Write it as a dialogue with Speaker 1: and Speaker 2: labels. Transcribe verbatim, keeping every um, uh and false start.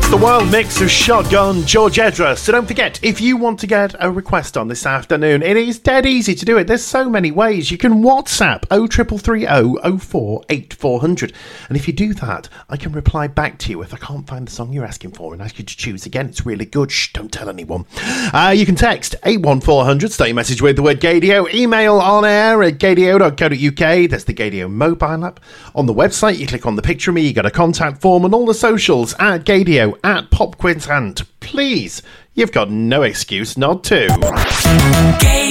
Speaker 1: It's the wild mix of Shotgun, George Ezra. So don't forget, if you want to get a request on this afternoon, it is dead easy to do it. There's so many ways. You can WhatsApp oh triple three oh oh four eight four hundred. And if you do that, I can reply back to you if I can't find the song you're asking for and ask you to choose again. It's really good. Shh, don't tell anyone. Uh, you can text eight one four hundred, start your message with the word Gadio. Email on air at gadio dot co dot uk. That's the Gadio mobile app. On the website, you click on the picture of me, you got a contact form, and all the socials at Gadio, at Pop Quiz, and please, you've got no excuse not to.